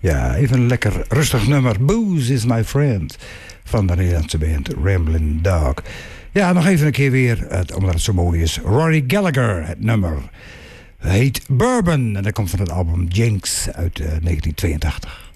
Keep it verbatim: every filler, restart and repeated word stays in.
Ja, even een lekker rustig nummer. Booze is my friend. Van de Nederlandse band Ramblin' Dog. Ja, nog even een keer weer, het, omdat het zo mooi is. Rory Gallagher, het nummer. Heet Bourbon. En dat komt van het album Jinx uit uh, negentien tweeëntachtig.